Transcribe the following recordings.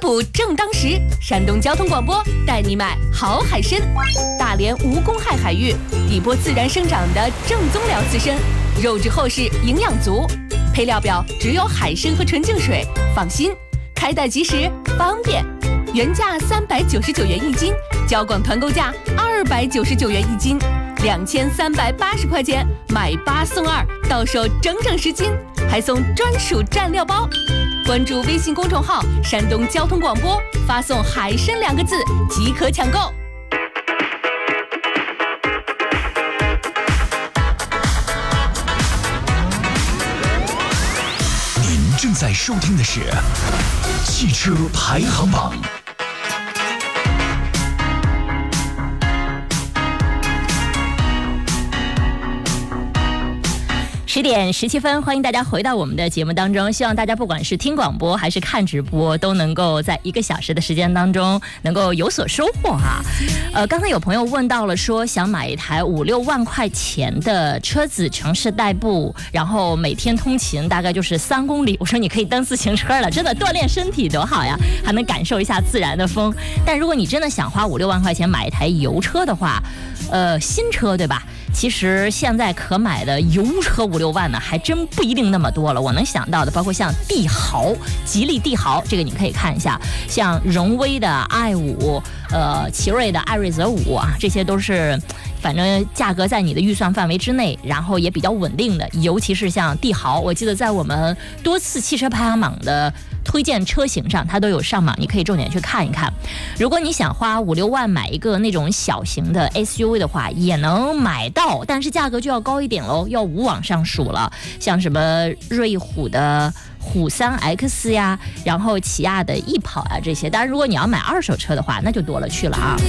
补正当时，山东交通广播带你买好海参。大连无公害海域，底波自然生长的正宗辽刺参，肉质厚实，营养足。配料表只有海参和纯净水，放心，开袋即时，方便。原价399元一斤，交广团购价299元一斤，2380块钱买8送2，到手整整10斤，还送专属蘸料包。关注微信公众号山东交通广播，发送海参2个字即可抢购。 您正在收听的是汽车排行榜。 10点17分，欢迎大家回到我们的节目当中。希望大家不管是听广播还是看直播，都能够在1个小时的时间当中能够有所收获哈。刚才有朋友问到了，说想买一台5、6万块钱的车子，城市代步，然后每天通勤大概就是3公里。我说你可以蹬自行车了，真的锻炼身体多好呀，还能感受一下自然的风。但如果你真的想花5、6万块钱买一台油车的话，新车对吧？其实现在可买的油车5、6万呢，还真不一定那么多了。我能想到的，包括像帝豪、吉利帝豪，这个你可以看一下，像荣威的i5，奇瑞的艾瑞泽5啊，这些都是反正价格在你的预算范围之内，然后也比较稳定的。尤其是像帝豪，我记得在我们多次汽车排行榜的推荐车型上，它都有上榜，你可以重点去看一看。如果你想花5、6万买一个那种小型的 SUV 的话，也能买到，但是价格就要高一点喽，要5往上数了。像什么瑞虎的虎3X 呀，然后起亚的翼跑啊这些。当然，如果你要买二手车的话，那就多了去了啊。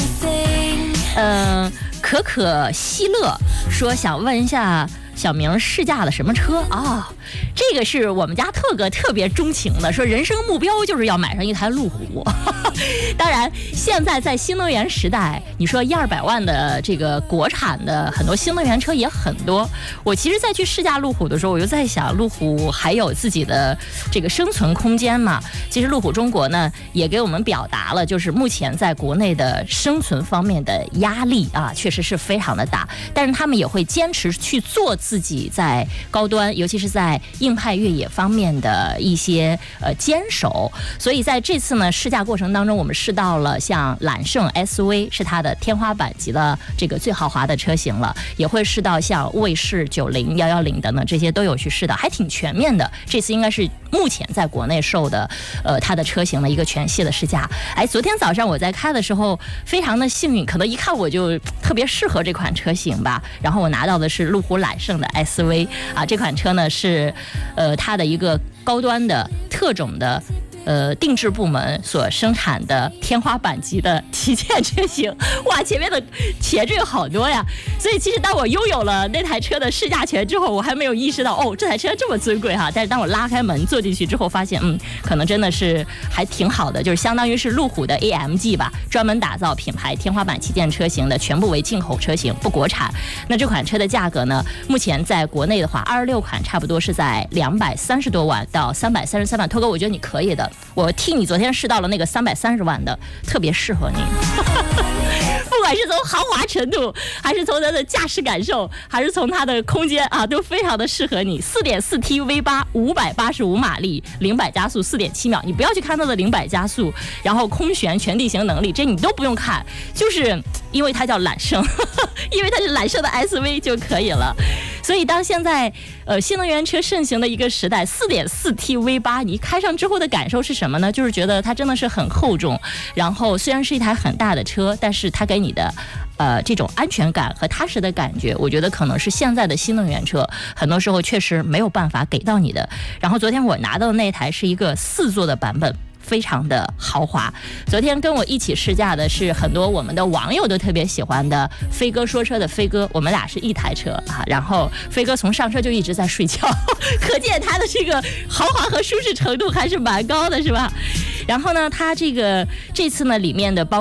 可可希乐说想问一下小明试驾的什么车啊？这个是我们家特哥特别钟情的，说人生目标就是要买上一台路虎。当然，现在在新能源时代，你说100-200万的这个国产的很多新能源车也很多。我其实在去试驾路虎的时候，我就在想，路虎还有自己的这个生存空间嘛？其实路虎中国呢，也给我们表达了，就是目前在国内的生存方面的压力啊，确实是非常的大。但是他们也会坚持去做自己在高端，尤其是在硬派越野方面的一些坚守。所以在这次呢试驾过程当中，我们试到了像揽胜 SV 是它的天花板级的这个最豪华的车型了，也会试到像卫士90、110等等，这些都有去试的，还挺全面的。这次应该是目前在国内售的它的车型的一个全系的试驾。昨天早上我在开的时候非常的幸运，可能一看我就特别适合这款车型吧。然后我拿到的是路虎揽胜的 SV 啊，这款车呢是它的一个高端的特种的定制部门所生产的天花板级的旗舰车型。哇，前面的前缀有好多呀！所以其实当我拥有了那台车的试驾权之后，我还没有意识到这台车这么尊贵哈。但是当我拉开门坐进去之后，发现可能真的是还挺好的，就是相当于是路虎的 AMG 吧，专门打造品牌天花板旗舰车型的，全部为进口车型，不国产。那这款车的价格呢，目前在国内的话，26款差不多是在230多万到333万。托哥，我觉得你可以的。我替你昨天试到了那个330万的，特别适合你。不管是从豪华程度，还是从它的驾驶感受，还是从它的空间啊，都非常的适合你。4.4T V8 585马力，0-100加速4.7秒。你不要去看它的0-100加速，然后空悬全地形能力，这你都不用看，就是因为它叫揽胜，因为它是揽胜的 SV 就可以了。所以当现在新能源车盛行的一个时代，4.4T V8 你开上之后的感受是什么呢？就是觉得它真的是很厚重，然后虽然是一台很大的车，但是它给你的这种安全感和踏实的感觉，我觉得可能是现在的新能源车很多时候确实没有办法给到你的。然后昨天我拿到的那台是一个4座的版本，非常的豪华。昨天跟我一起试驾的是很多我们的网友都特别喜欢的飞哥说车的飞哥，我们俩是一台车啊。然后飞哥从上车就一直在睡觉，可见他的这个豪华和舒适程度还是蛮高的，是吧？然后呢，它这次呢里面的包括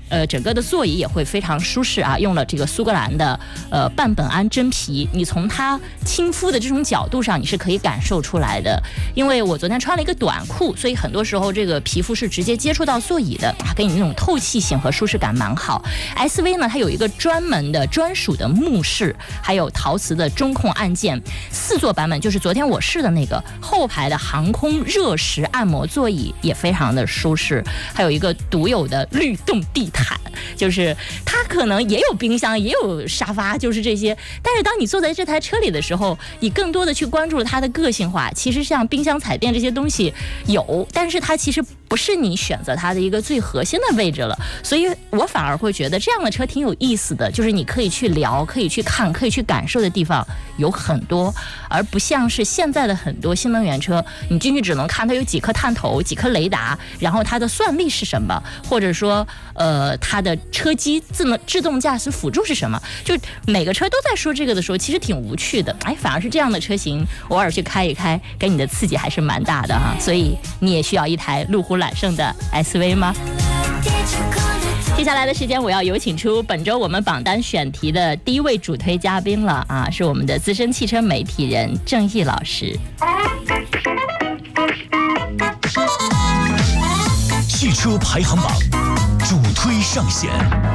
整个的座椅也会非常舒适啊，用了这个苏格兰的半苯胺真皮，你从它亲肤的这种角度上，你是可以感受出来的。因为我昨天穿了一个短裤，所以很多时候这个皮肤是直接接触到座椅的，给你那种透气性和舒适感蛮好。SV 呢，它有一个专门的专属的目视，还有陶瓷的中控按键，4座版本就是昨天我试的那个后排的航空热石按摩座椅也非常的舒适，还有一个独有的律动地毯，就是它可能也有冰箱，也有沙发，就是这些。但是当你坐在这台车里的时候，你更多的去关注了它的个性化。其实像冰箱、彩电这些东西有，但是它其实不是你选择它的一个最核心的位置了。所以我反而会觉得这样的车挺有意思的，就是你可以去聊，可以去看，可以去感受的地方有很多，而不像是现在的很多新能源车，你进去只能看它有几颗探头、几颗雷达，然后它的算力是什么，或者说它的车机自动驾驶辅助是什么，就每个车都在说这个的时候，其实挺无趣的。反而是这样的车型偶尔去开一开，给你的刺激还是蛮大的哈。所以你也需要一台路虎揽胜的 SV 吗？接下来的时间，我要有请出本周我们榜单选题的第一位主推嘉宾了啊，是我们的资深汽车媒体人郑毅老师。 汽车排行榜主推上线。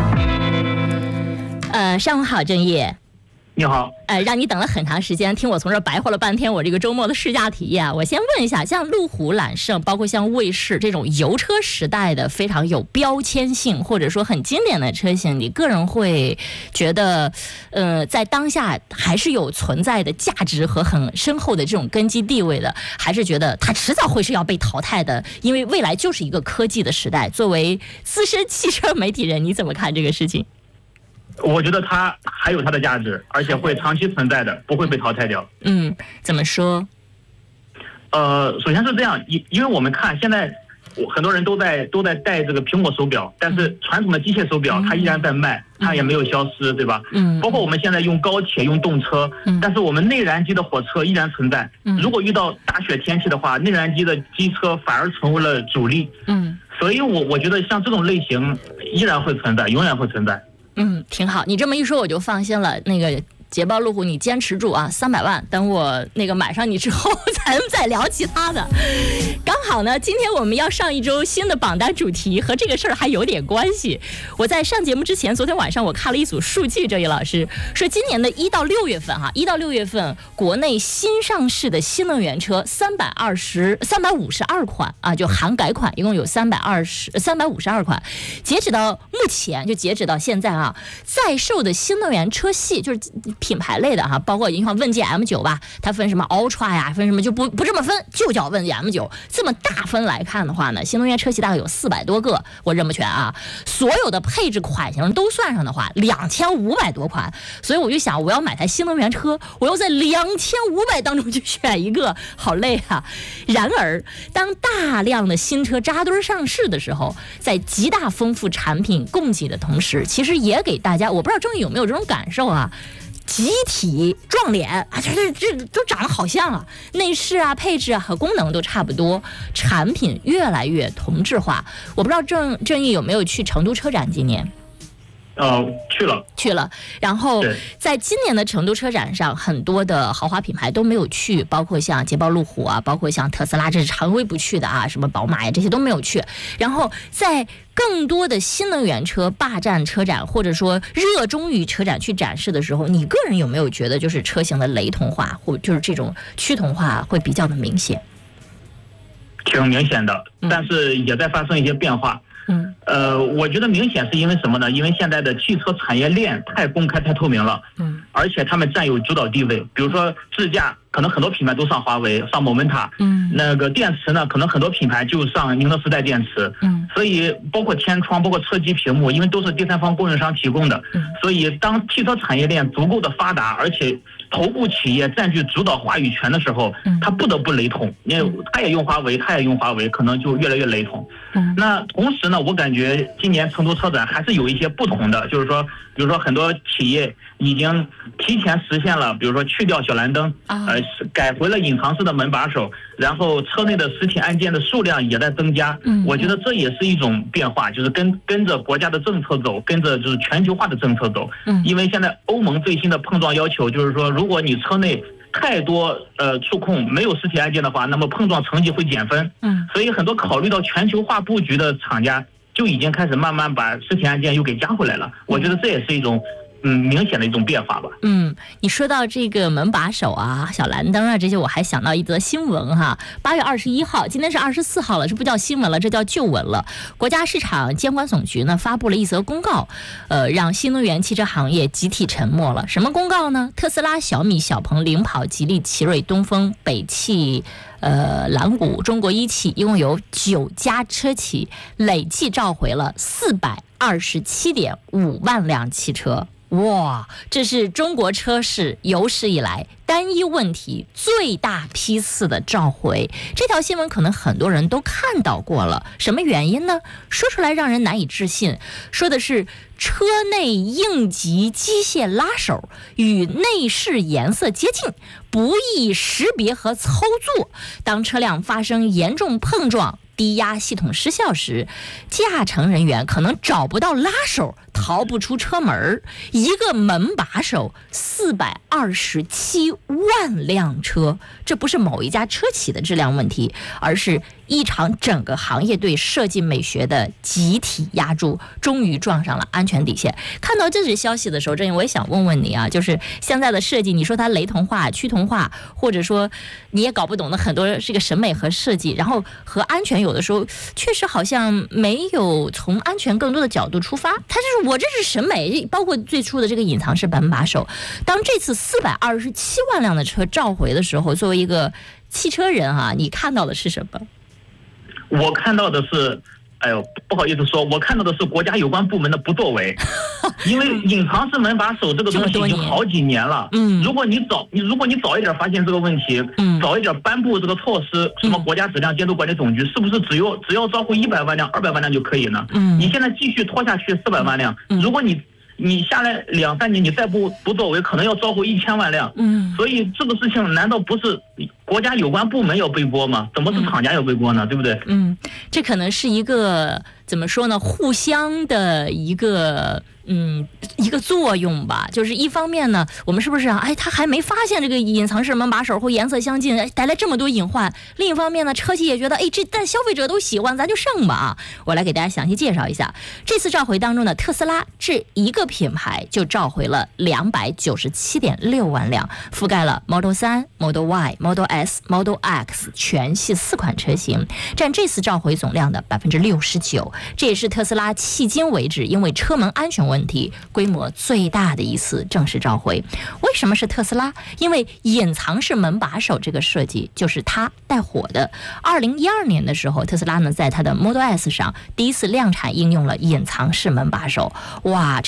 上午好，郑毅。 你好， 让你等了很长时间，听我从这白活了半天我这个周末的试驾体验。我先问一下，像路虎揽胜，包括像卫士这种油车时代的非常有标签性或者说很经典的车型，你个人会觉得在当下还是有存在的价值和很深厚的这种根基地位的，还是觉得它迟早会是要被淘汰的？因为未来就是一个科技的时代。作为资深汽车媒体人，你怎么看这个事情？ 我觉得它还有它的价值，而且会长期存在的，不会被淘汰掉。 怎么说？ 首先是这样，因为我们看现在很多人都在戴这个苹果手表，但是传统的机械手表它依然在卖，它也没有消失，对吧？包括我们现在用高铁、用动车，但是我们内燃机的火车依然存在。如果遇到大雪天气的话，内燃机的机车反而成为了主力。所以我觉得像这种类型依然会存在，永远会存在。 挺好，你这么一说我就放心了。那个捷豹路虎你坚持住啊，300万，等我那个买上你之后咱们再聊其他的。刚好呢，今天我们要上一周新的榜单主题，和这个事儿还有点关系。我在上节目之前，昨天晚上我看了一组数据，郑毅老师说今年的1到6月份1到6月份国内新上市的新能源车352款啊，就含改款一共有352款。截止到目前，就截止到现在啊，在售的新能源车系就是品牌类的哈，包括你看问界 M9 吧，它分什么 Ultra 呀，分什么就不这么分，就叫问界 M9。这么大分来看的话呢，新能源车系大概有400多个，我认不全啊。所有的配置款型都算上的话，2500多款。所以我就想，我要买台新能源车，我要在2500当中去选一个，好累啊。然而，当大量的新车扎堆上市的时候，在极大丰富产品供给的同时，其实也给大家，我不知道郑毅有没有这种感受啊，集体撞脸啊，这都长得好像啊，内饰啊、配置啊和功能都差不多，产品越来越同质化。我不知道郑毅有没有去成都车展今年？ 去了， 然后在今年的成都车展上，很多的豪华品牌都没有去，包括像捷豹路虎啊，包括像特斯拉，这是常规不去的啊，什么宝马呀，这些都没有去。然后在更多的新能源车霸占车展，或者说热衷于车展去展示的时候，你个人有没有觉得就是车型的雷同化，或就是这种趋同化会比较的明显？ 挺明显的，但是也在发生一些变化。我觉得明显是因为什么呢？因为现在的汽车产业链太公开、太透明了，而且他们占有主导地位。比如说智驾，可能很多品牌都上华为、上Momenta，那个电池呢，可能很多品牌就上宁德时代电池，所以包括天窗、包括车机屏幕，因为都是第三方供应商提供的，所以当汽车产业链足够的发达，而且头部企业占据主导话语权的时候，它不得不雷同，因为它也用华为，它也用华为，可能就越来越雷同。那同时呢，我感觉今年成都车展还是有一些不同的，就是说，比如说很多企业已经提前实现了，比如说去掉小蓝灯，改回了隐藏式的门把手，然后车内的实体按键的数量也在增加。我觉得这也是一种变化，就是跟着国家的政策走，跟着就是全球化的政策走。因为现在欧盟最新的碰撞要求就是说，如果你车内太多触控没有实体按键的话，那么碰撞成绩会减分。所以很多考虑到全球化布局的厂家就已经开始慢慢把实体按键又给加回来了。我觉得这也是一种明显的一种变化吧。 你说到这个门把手啊、小蓝灯啊这些，我还想到一则新闻哈。8月21号，今天是24号了，这不叫新闻了，这叫旧闻了。国家市场监管总局呢发布了一则公告，让新能源汽车行业集体沉默了。什么公告呢？特斯拉、小米、小鹏、领跑、吉利、奇瑞、东风、北汽、蓝谷、中国一汽，一共有9家车企累计召回了427.5万辆汽车。哇，这是中国车市有史以来单一问题最大批次的召回。这条新闻可能很多人都看到过了，什么原因呢？说出来让人难以置信，说的是车内应急机械拉手与内饰颜色接近，不易识别和操作。当车辆发生严重碰撞、低压系统失效时，驾乘人员可能找不到拉手，逃不出车门。一个门把手427万辆车，这不是某一家车企的质量问题，而是一场整个行业对设计美学的集体压注，终于撞上了安全底线。看到这则消息的时候，郑颖，我也想问问你啊，就是现在的设计，你说它雷同化、趋同化，或者说你也搞不懂的很多是个审美和设计，然后和安全有的时候确实好像没有从安全更多的角度出发，它就是我这是审美，包括最初的这个隐藏式门把手。当这次427万辆的车召回的时候，作为一个汽车人啊，你看到的是什么？ 我看到的是，不好意思说，我看到的是国家有关部门的不作为。因为隐藏式门把手这个东西已经好几年了。如果你早一点发现这个问题，早一点颁布这个措施，什么国家质量监督管理总局，是不是只要召回100万辆、200万辆就可以呢？你现在继续拖下去400万辆，如果你下来2-3年，你再不作为，可能要召回1000万辆。所以这个事情难道不是国家有关部门要背锅吗？怎么是厂家要背锅呢？对不对？ 这可能是一个怎么说呢？互相的一个作用吧。就是一方面呢，我们是不是他还没发现这个隐藏式门把手或颜色相近，带来这么多隐患。另一方面呢，车企也觉得但消费者都喜欢，咱就上吧。我来给大家详细介绍一下，这次召回当中呢，特斯拉这一个品牌就召回了297.6万辆，覆盖了 Model 3、Model Y、Model S、Model X 全系4款车型，占这次召回总量的69%。这也是特斯拉迄今为止因为车门安全问题规模最大的一次正式召回。为什么是特斯拉？因为隐藏式门把手这个设计就是它带火的。2012年的时候，特斯拉呢在它的 Model S 上第一次量产应用了隐藏式门把手。哇！